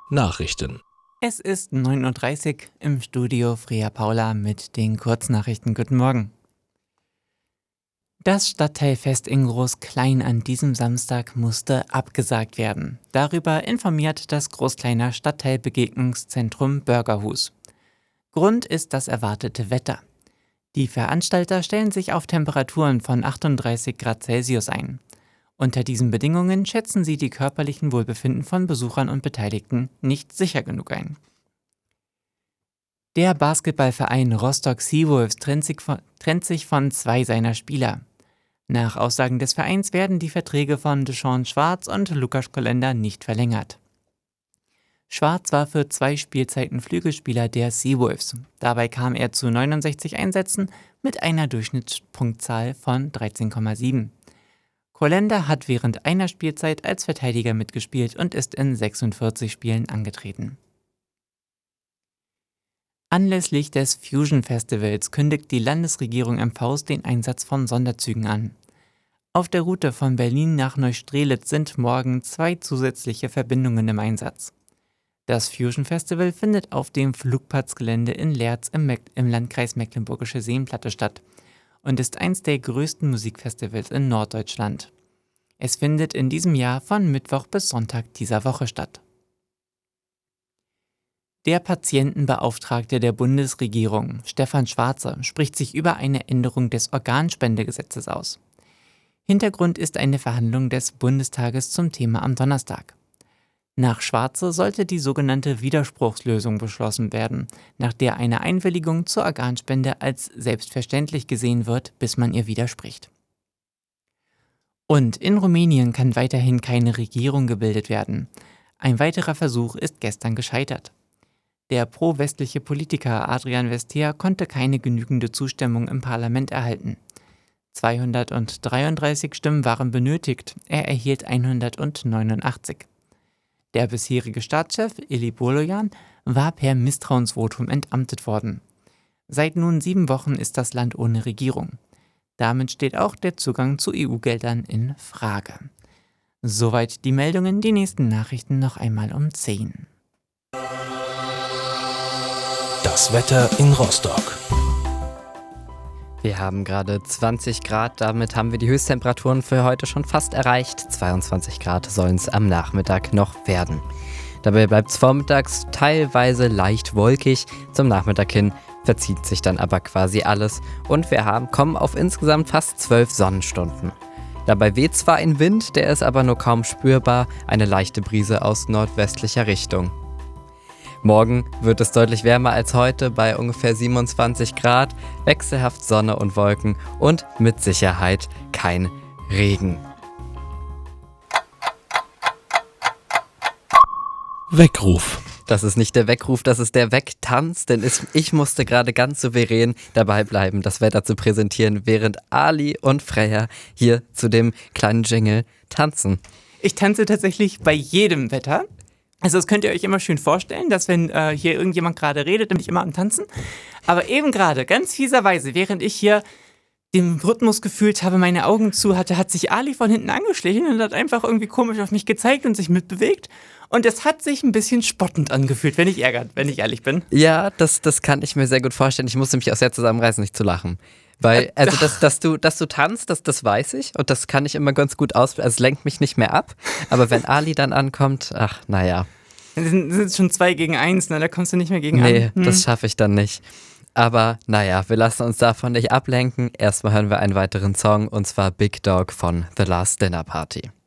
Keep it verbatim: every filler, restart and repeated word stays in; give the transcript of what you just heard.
Nachrichten. Es ist neun Uhr dreißig, im Studio Freya Paula mit den Kurznachrichten. Guten Morgen. Das Stadtteilfest in Groß-Klein an diesem Samstag musste abgesagt werden. Darüber informiert das Groß-Kleiner Stadtteilbegegnungszentrum Bürgerhus. Grund ist das erwartete Wetter. Die Veranstalter stellen sich auf Temperaturen von achtunddreißig Grad Celsius ein. Unter diesen Bedingungen schätzen sie die körperlichen Wohlbefinden von Besuchern und Beteiligten nicht sicher genug ein. Der Basketballverein Rostock Seawolves trennt sich von, trennt sich von zwei seiner Spieler. Nach Aussagen des Vereins werden die Verträge von Deshaun Schwarz und Lukas Kolender nicht verlängert. Schwarz war für zwei Spielzeiten Flügelspieler der Seawolves. Dabei kam er zu neunundsechzig Einsätzen mit einer Durchschnittspunktzahl von dreizehn Komma sieben. Kolender hat während einer Spielzeit als Verteidiger mitgespielt und ist in sechsundvierzig Spielen angetreten. Anlässlich des Fusion Festivals kündigt die Landesregierung M Vs den Einsatz von Sonderzügen an. Auf der Route von Berlin nach Neustrelitz sind morgen zwei zusätzliche Verbindungen im Einsatz. Das Fusion Festival findet auf dem Flugplatzgelände in Leerz im, Me- im Landkreis Mecklenburgische Seenplatte statt und ist eins der größten Musikfestivals in Norddeutschland. Es findet in diesem Jahr von Mittwoch bis Sonntag dieser Woche statt. Der Patientenbeauftragte der Bundesregierung, Stefan Schwarze, spricht sich über eine Änderung des Organspendegesetzes aus. Hintergrund ist eine Verhandlung des Bundestages zum Thema am Donnerstag. Nach Schwarze sollte die sogenannte Widerspruchslösung beschlossen werden, nach der eine Einwilligung zur Organspende als selbstverständlich gesehen wird, bis man ihr widerspricht. Und in Rumänien kann weiterhin keine Regierung gebildet werden. Ein weiterer Versuch ist gestern gescheitert. Der pro-westliche Politiker Adrian Vestea konnte keine genügende Zustimmung im Parlament erhalten. zweihundertdreiunddreißig Stimmen waren benötigt, er erhielt hundertneunundachtzig. Der bisherige Staatschef, Ilie Bolojan, war per Misstrauensvotum entamtet worden. Seit nun sieben Wochen ist das Land ohne Regierung. Damit steht auch der Zugang zu E U-Geldern in Frage. Soweit die Meldungen, die nächsten Nachrichten noch einmal um zehn. Das Wetter in Rostock. Wir haben gerade zwanzig Grad, damit haben wir die Höchsttemperaturen für heute schon fast erreicht. zweiundzwanzig Grad sollen es am Nachmittag noch werden. Dabei bleibt es vormittags teilweise leicht wolkig, zum Nachmittag hin verzieht sich dann aber quasi alles und wir haben, kommen auf insgesamt fast zwölf Sonnenstunden. Dabei weht zwar ein Wind, der ist aber nur kaum spürbar, eine leichte Brise aus nordwestlicher Richtung. Morgen wird es deutlich wärmer als heute bei ungefähr siebenundzwanzig Grad, wechselhaft Sonne und Wolken und mit Sicherheit kein Regen. Weckruf. Das ist nicht der Weckruf, das ist der Wecktanz, denn es, ich musste gerade ganz souverän dabei bleiben, das Wetter zu präsentieren, während Ali und Freya hier zu dem kleinen Jingle tanzen. Ich tanze tatsächlich bei jedem Wetter. Also das könnt ihr euch immer schön vorstellen, dass wenn äh, hier irgendjemand gerade redet, dann bin ich immer am Tanzen. Aber eben gerade, ganz fieserweise, während ich hier den Rhythmus gefühlt habe, meine Augen zu hatte, hat sich Ali von hinten angeschlichen und hat einfach irgendwie komisch auf mich gezeigt und sich mitbewegt. Und es hat sich ein bisschen spottend angefühlt, wenn ich ärgert, wenn ich ehrlich bin. Ja, das, das kann ich mir sehr gut vorstellen. Ich musste mich auch sehr zusammenreißen, nicht zu lachen. Weil, also, dass, dass, du, dass du tanzt, das, das weiß ich und das kann ich immer ganz gut aus. Also, es lenkt mich nicht mehr ab. Aber wenn Ali dann ankommt, ach, naja. Dann sind es schon zwei gegen eins, ne? Da kommst du nicht mehr gegen Nee, an. Hm. das schaffe ich dann nicht. Aber naja, wir lassen uns davon nicht ablenken. Erstmal hören wir einen weiteren Song und zwar Big Dog von The Last Dinner Party.